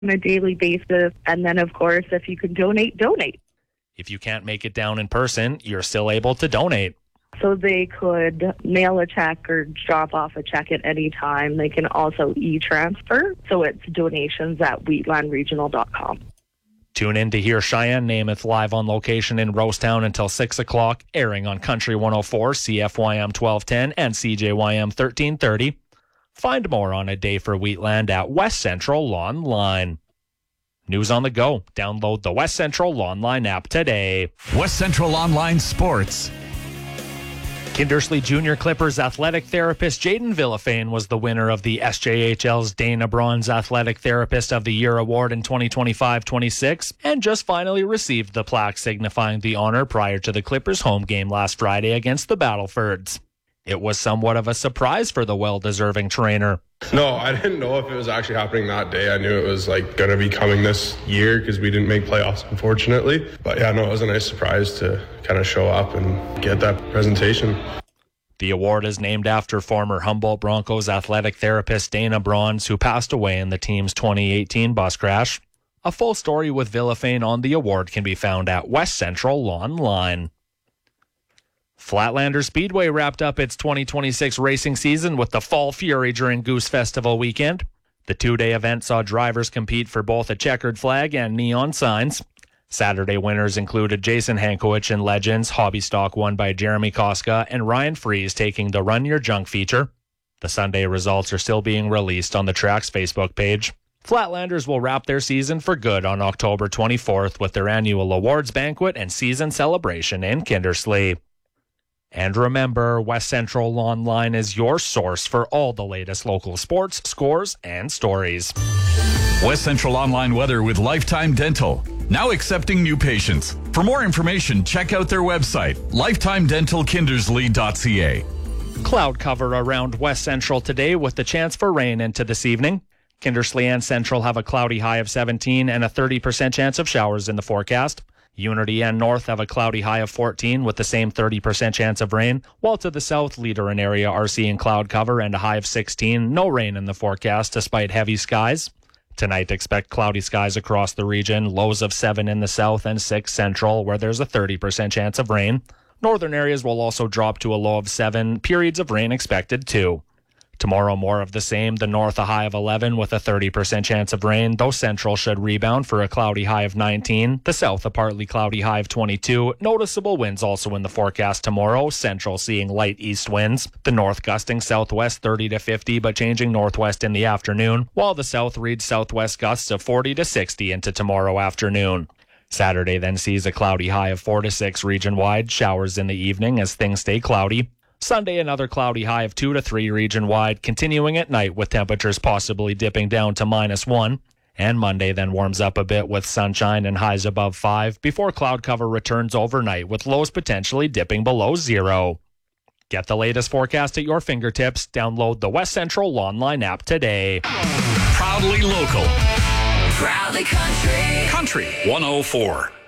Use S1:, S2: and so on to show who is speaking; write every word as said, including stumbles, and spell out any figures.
S1: on a daily basis. And then, of course, if you can donate, donate.
S2: If you can't make it down in person, you're still able to donate.
S1: So they could mail a check or drop off a check at any time. They can also e-transfer. So it's donations at wheatland regional dot com.
S2: Tune in to hear Cheyenne Namath live on location in Rosetown until six o'clock, airing on Country one oh four, C F Y M twelve ten, and C J Y M thirteen thirty. Find more on A Day for Wheatland at West Central Lawn Line. News on the go. Download the West Central Lawn Line app today.
S3: West Central Online Sports.
S2: Kindersley Junior Clippers athletic therapist Jaden Villafane was the winner of the S J H L's Dana Bronze Athletic Therapist of the Year award in twenty twenty-five twenty-six and just finally received the plaque signifying the honor prior to the Clippers' home game last Friday against the Battlefords. It was somewhat of a surprise for the well-deserving trainer.
S4: No, I didn't know if it was actually happening that day. I knew it was like going to be coming this year because we didn't make playoffs, unfortunately. But yeah, no, it was a nice surprise to kind of show up and get that presentation.
S2: The award is named after former Humboldt Broncos athletic therapist Dana Bronze, who passed away in the team's twenty eighteen bus crash. A full story with Villafane on the award can be found at West Central Lawn Line. Flatlander Speedway wrapped up its twenty twenty-six racing season with the Fall Fury during Goose Festival weekend. The two-day event saw drivers compete for both a checkered flag and neon signs. Saturday winners included Jason Hankowicz and Legends, Hobby Stock won by Jeremy Koska, and Ryan Fries taking the Run Your Junk feature. The Sunday results are still being released on the track's Facebook page. Flatlanders will wrap their season for good on October twenty-fourth with their annual awards banquet and season celebration in Kindersley. And remember, West Central Lawn Line is your source for all the latest local sports, scores, and stories.
S3: West Central Online weather with Lifetime Dental. Now accepting new patients. For more information, check out their website, lifetime dental kindersley dot c a.
S2: Cloud cover around West Central today with the chance for rain into this evening. Kindersley and Central have a cloudy high of seventeen and a thirty percent chance of showers in the forecast. Unity and North have a cloudy high of fourteen with the same thirty percent chance of rain, while to the south, Leader and area are seeing cloud cover and a high of sixteen. No rain in the forecast despite heavy skies. Tonight, expect cloudy skies across the region, lows of seven in the south and six central, where there's a thirty percent chance of rain. Northern areas will also drop to a low of seven, periods of rain expected too. Tomorrow, more of the same. The north, a high of eleven with a thirty percent chance of rain, though central should rebound for a cloudy high of nineteen. The south, a partly cloudy high of twenty-two. Noticeable winds also in the forecast tomorrow. Central seeing light east winds. The north gusting southwest thirty to fifty, but changing northwest in the afternoon, while the south reads southwest gusts of forty to sixty into tomorrow afternoon. Saturday then sees a cloudy high of four to six region-wide. Showers in the evening as things stay cloudy. Sunday, another cloudy high of two to three region-wide, continuing at night with temperatures possibly dipping down to minus one. And Monday then warms up a bit with sunshine and highs above five before cloud cover returns overnight with lows potentially dipping below zero. Get the latest forecast at your fingertips. Download the West Central Lawn Line app today.
S3: Proudly local.
S5: Proudly country.
S3: Country one oh four.